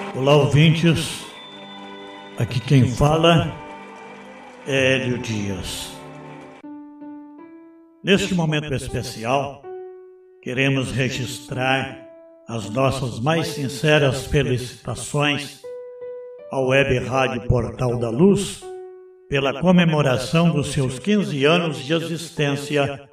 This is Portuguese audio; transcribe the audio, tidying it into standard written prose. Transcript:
Olá, ouvintes. Aqui quem fala é Hélio Dias. Neste momento especial, queremos registrar as nossas mais sinceras felicitações ao Web Rádio Portal da Luz pela comemoração dos seus 15 anos de existência